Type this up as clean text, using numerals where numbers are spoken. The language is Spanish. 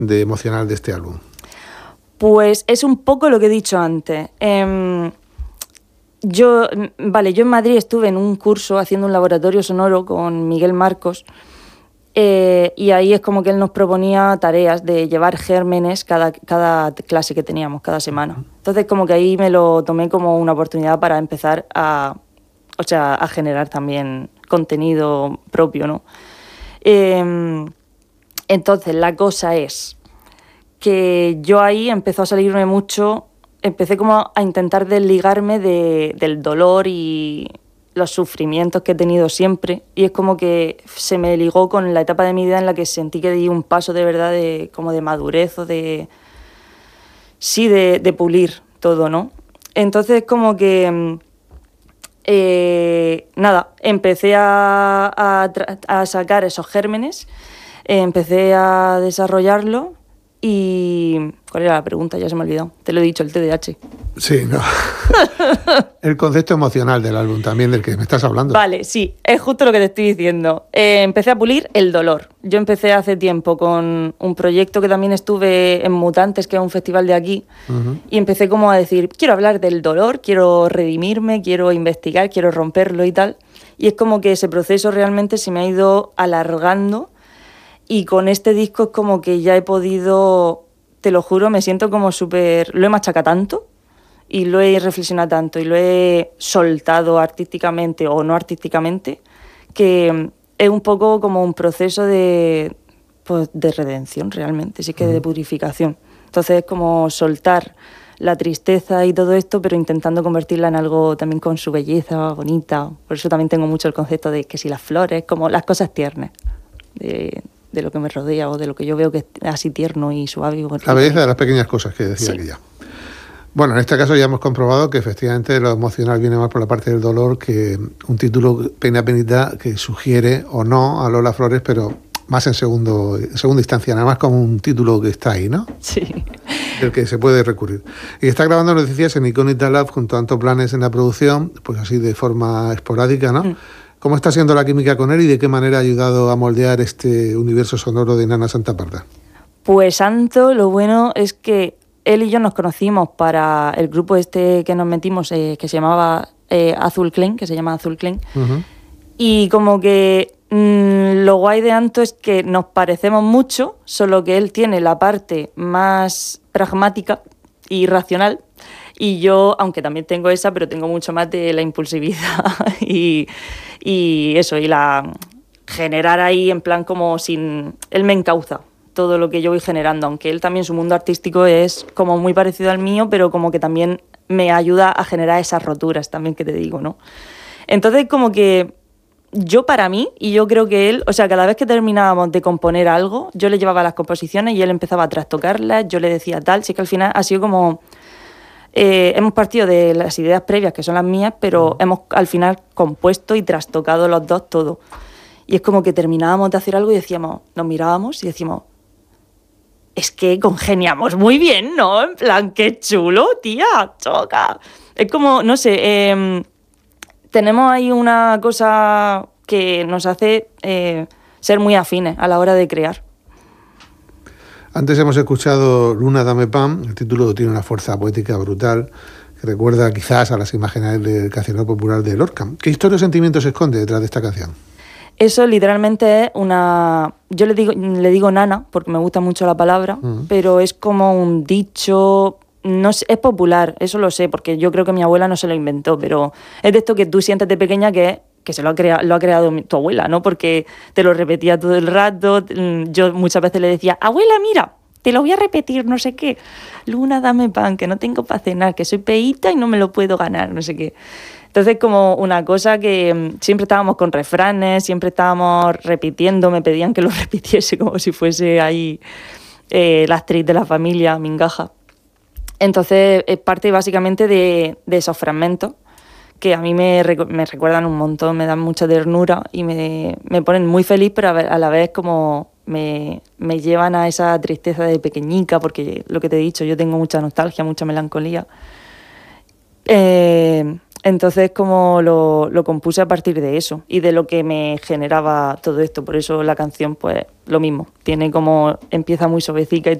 de emocional de este álbum? Pues es un poco lo que he dicho antes. Yo en Madrid estuve en un curso haciendo un laboratorio sonoro con Miguel Marcos, y ahí es como que él nos proponía tareas de llevar gérmenes cada clase que teníamos, cada semana. Entonces como que ahí me lo tomé como una oportunidad para empezar a generar también contenido propio, ¿no? Entonces la cosa es que yo ahí empezó a salirme mucho, empecé como a intentar desligarme del dolor y los sufrimientos que he tenido siempre, y es como que se me ligó con la etapa de mi vida en la que sentí que di un paso de verdad como de madurez o de pulir todo, ¿no? Entonces como que empecé a sacar esos gérmenes, empecé a desarrollarlo. Y... ¿cuál era la pregunta? Ya se me ha olvidado. Te lo he dicho, el TDAH. Sí, no. El concepto emocional del álbum también, del que me estás hablando. Vale, sí, es justo lo que te estoy diciendo. Empecé a pulir el dolor. Yo empecé hace tiempo con un proyecto que también estuve en Mutantes, que es un festival de aquí, y empecé como a decir, quiero hablar del dolor, quiero redimirme, quiero investigar, quiero romperlo y tal. Y es como que ese proceso realmente se me ha ido alargando. Y con este disco es como que ya he podido, te lo juro, me siento como súper... Lo he machacado tanto y lo he reflexionado tanto y lo he soltado artísticamente o no artísticamente, que es un poco como un proceso de redención realmente, sí que de purificación. Entonces es como soltar la tristeza y todo esto, pero intentando convertirla en algo también con su belleza bonita. Por eso también tengo mucho el concepto de que si las flores, como las cosas tiernas de lo que me rodea o de lo que yo veo que es así tierno y suave. La belleza de las pequeñas cosas que decía aquella. Bueno, en este caso ya hemos comprobado que efectivamente lo emocional viene más por la parte del dolor que un título Pena Penita que sugiere o no a Lola Flores, pero más en segunda instancia, nada más como un título que está ahí, ¿no? Sí. Del que se puede recurrir. Y está grabando, nos decías, en Incógnita Lab junto a Anto Planes en la producción, pues así de forma esporádica, ¿no? ¿Cómo está siendo la química con él y de qué manera ha ayudado a moldear este universo sonoro de Nana Santaparda? Pues Santo, lo bueno es que él y yo nos conocimos para el grupo este que nos metimos, que se llamaba Azul Clan, que se llama Azul Clan. Y como que lo guay de Anto es que nos parecemos mucho, solo que él tiene la parte más pragmática y racional. Y yo, aunque también tengo esa, pero tengo mucho más de la impulsividad y eso, y la generar ahí en plan como sin... Él me encauza todo lo que yo voy generando, aunque él también, su mundo artístico es como muy parecido al mío, pero como que también me ayuda a generar esas roturas también que te digo, ¿no? Entonces como que yo para mí, y yo creo que él, o sea, cada vez que terminábamos de componer algo, yo le llevaba las composiciones y él empezaba a trastocarlas, yo le decía tal, sí que al final ha sido como... hemos partido de las ideas previas, que son las mías, pero hemos al final compuesto y trastocado los dos todo. Y es como que terminábamos de hacer algo y decíamos, nos mirábamos y decíamos, es que congeniamos muy bien, ¿no? En plan, qué chulo, tía, choca. Es como, no sé, tenemos ahí una cosa que nos hace ser muy afines a la hora de crear. Antes hemos escuchado Luna Dame Pan, el título tiene una fuerza poética brutal que recuerda quizás a las imágenes del cancionero popular de Lorca. ¿Qué historia o sentimiento se esconde detrás de esta canción? Eso literalmente es una... Yo le digo nana, porque me gusta mucho la palabra, pero es como un dicho... No sé, es popular, eso lo sé, porque yo creo que mi abuela no se lo inventó, pero es de esto que tú sientes de pequeña que se lo ha creado tu abuela, ¿no? Porque te lo repetía todo el rato. Yo muchas veces le decía, abuela, mira, te lo voy a repetir, no sé qué. Luna, dame pan, que no tengo para cenar, que soy peíta y no me lo puedo ganar, no sé qué. Entonces, como una cosa que siempre estábamos con refranes, siempre estábamos repitiendo, me pedían que lo repitiese como si fuese ahí la actriz de la familia, Mingaja. Entonces, es parte básicamente de esos fragmentos que a mí me recuerdan un montón, me dan mucha ternura y me ponen muy feliz, pero a la vez como me llevan a esa tristeza de pequeñica, porque lo que te he dicho, yo tengo mucha nostalgia, mucha melancolía. Entonces como lo compuse a partir de eso y de lo que me generaba todo esto. Por eso la canción, pues lo mismo, tiene como, empieza muy suavecica y